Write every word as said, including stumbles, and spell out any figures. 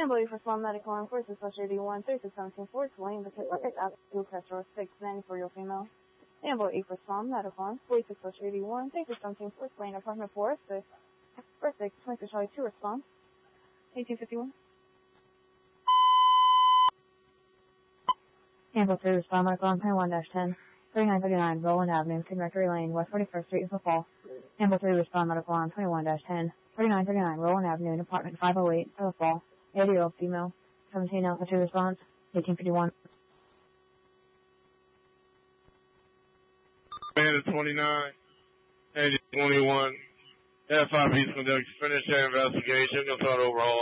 Ambulance for Small Medical on Forces, Social eighty-one, thirty-six seventeen, Fort Wayne, the Kit Records, Absolute Petro, six ninety for your female. Ambulance for Small Medical on forty-six, Social eighty-one, thirty-six seventeen, Fort Wayne, apartment four, six, four six, twenty-six, Charlie two, response, eighteen fifty-one. Ambulance three, Respond Medical on twenty-one dash ten, thirty-nine thirty-nine, Roland Avenue, King Rectory Lane, West forty-first Street, Isle Fall. Ambulance three, Respond Medical on twenty-one dash ten, thirty-nine thirty-nine, Roland Avenue, apartment five oh eight, Isle Fall. eighty-year-old female, seventeen altitude response, eighteen fifty-one. Bandit twenty-nine, eighty twenty-one, F I B's conduct, finish their investigation, they'll start overhaul.